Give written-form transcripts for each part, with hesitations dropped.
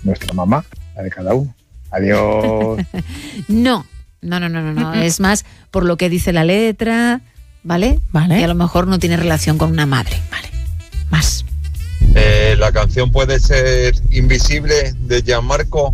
nuestra mamá, la de cada uno. Adiós. No. Es más por lo que dice la letra, ¿vale? Y a lo mejor no tiene relación con una madre, ¿vale? Más. La canción puede ser Invisible de Gianmarco.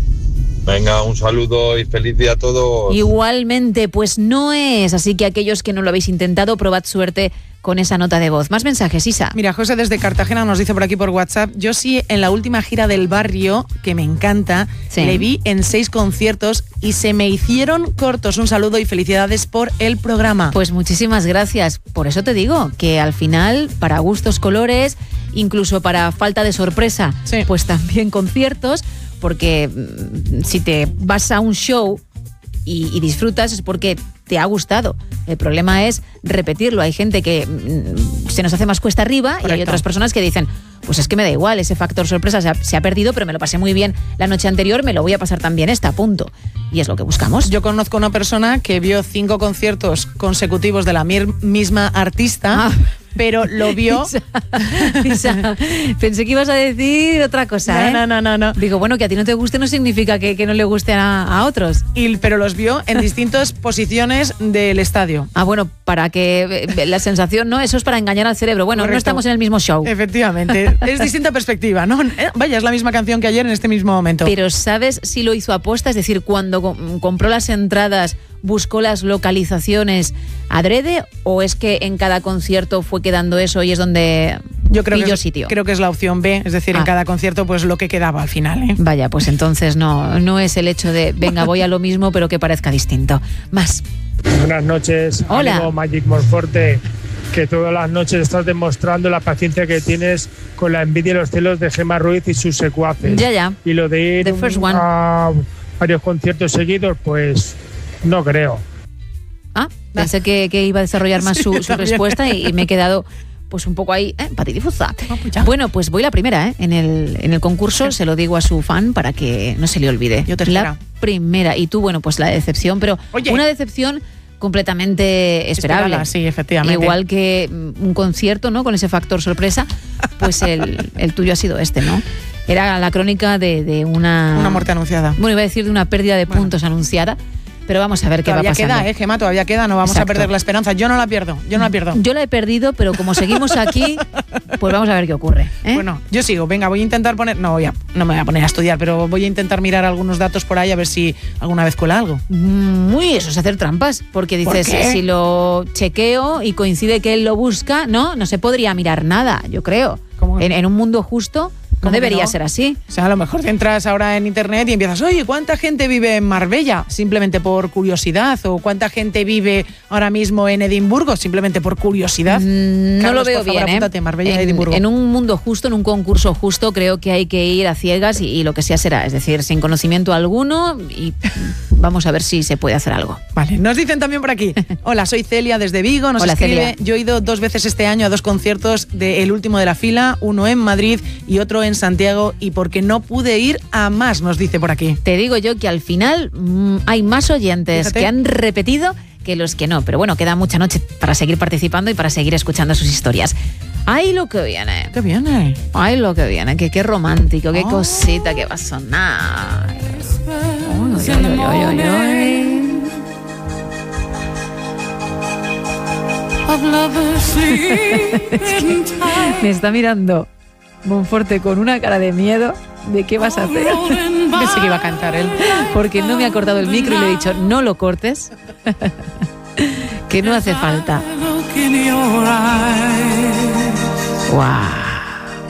Venga, un saludo y feliz día a todos. Igualmente, pues no es, así que aquellos que no lo habéis intentado, probad suerte con esa nota de voz. Más mensajes, Isa. Mira, José desde Cartagena nos dice por aquí por WhatsApp: yo sí, en la última gira del Barrio, que me encanta, le vi en 6 conciertos y se me hicieron cortos. Un saludo y felicidades por el programa. Pues muchísimas gracias. Por eso te digo que al final, para gustos, colores, incluso para falta de sorpresa, pues también conciertos, porque si te vas a un show y disfrutas es porque te ha gustado. El problema es repetirlo. Hay gente que se nos hace más cuesta arriba. Correcto. Y hay otras personas que dicen, pues es que me da igual, ese factor sorpresa se ha perdido, pero me lo pasé muy bien la noche anterior, me lo voy a pasar también esta, punto. Y es lo que buscamos. Yo conozco una persona que vio 5 conciertos consecutivos de la misma artista, pero lo vio... Isa, pensé que ibas a decir otra cosa, No. Digo, bueno, que a ti no te guste no significa que no le guste a otros. Pero los vio en distintas posiciones del estadio. Bueno, para que la sensación, ¿no? Eso es para engañar al cerebro. Bueno, correcto. No estamos en el mismo show. Efectivamente. Es distinta perspectiva, ¿no? Vaya, es la misma canción que ayer en este mismo momento. Pero ¿sabes si lo hizo aposta? Es decir, cuando compró las entradas, buscó las localizaciones adrede, o es que en cada concierto fue quedando eso y es donde yo creo pilló sitio. Creo que es la opción B, es decir, en cada concierto pues lo que quedaba al final, ¿eh? Vaya, pues entonces no es el hecho de venga, voy a lo mismo pero que parezca distinto. Más. Buenas noches. Hola. Amigo Magic Monforte, que todas las noches estás demostrando la paciencia que tienes con la envidia y los celos de Gemma Ruiz y sus secuaces. Ya. Y lo de ir a varios conciertos seguidos, pues no creo. Pensé que iba a desarrollar más su respuesta y me he quedado pues un poco ahí, patidifuza. Bueno, pues voy la primera, en el concurso, se lo digo a su fan para que no se le olvide. Yo tercera. La primera. Y tú, bueno, pues la decepción, pero una decepción completamente esperable. Sí, efectivamente. Igual que un concierto, ¿no? Con ese factor sorpresa, pues el tuyo ha sido este, ¿no? Era la crónica de una muerte anunciada. Bueno, iba a decir de una pérdida de puntos anunciada. Pero vamos a ver qué va pasando. Todavía queda, Gemma, todavía queda, no vamos a perder la esperanza. Yo no la pierdo. Yo la he perdido, pero como seguimos aquí, pues vamos a ver qué ocurre. Bueno, yo sigo. Venga, voy a intentar poner... No me voy a poner a estudiar, pero voy a intentar mirar algunos datos por ahí a ver si alguna vez cuela algo. Eso es hacer trampas, porque dices, si lo chequeo y coincide que él lo busca, no se podría mirar nada, yo creo. En un mundo justo... No debería ser así. O sea, a lo mejor te entras ahora en internet y empiezas, oye, ¿cuánta gente vive en Marbella? Simplemente por curiosidad. ¿O cuánta gente vive ahora mismo en Edimburgo? Simplemente por curiosidad. No Carlos, lo veo por favor, bien, apúntate, Marbella, Edimburgo. En un mundo justo, en un concurso justo, creo que hay que ir a ciegas y lo que sea será. Es decir, sin conocimiento alguno y vamos a ver si se puede hacer algo. Vale, nos dicen también por aquí. Hola, soy Celia desde Vigo. Nos escribe, Celia. Yo he ido 2 veces este año a 2 conciertos del último de la fila, uno en Madrid y otro en Santiago, y porque no pude ir a más, nos dice por aquí. Te digo yo que al final hay más oyentes que han repetido que los que no, pero bueno, queda mucha noche para seguir participando y para seguir escuchando sus historias. ¡Ay, lo que viene! ¿Qué viene? ¡Ay, lo que viene! Qué romántico, qué cosita que va a sonar. Me está mirando Monforte con una cara de miedo. ¿De qué vas a hacer? Pensé que iba a cantar él. Porque no me ha cortado el micro y le he dicho, no lo cortes, que no hace falta. ¡Guau!